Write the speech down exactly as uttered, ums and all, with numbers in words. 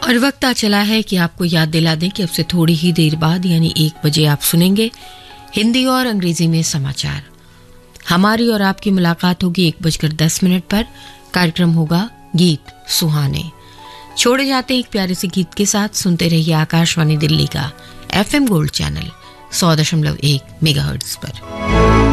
और वक्त आ चला है कि आपको याद दिला दें कि अब से थोड़ी ही देर बाद यानी एक बजे आप सुनेंगे हिंदी और अंग्रेजी में समाचार। हमारी और आपकी मुलाकात होगी एक बजकर दस मिनट पर। कार्यक्रम होगा गीत सुहाने। छोड़े जाते हैं एक प्यारे से गीत के साथ। सुनते रहिए आकाशवाणी दिल्ली का एफएम गोल्ड चैनल सौ दशमलव एक मेगाहर्ट्ज पर।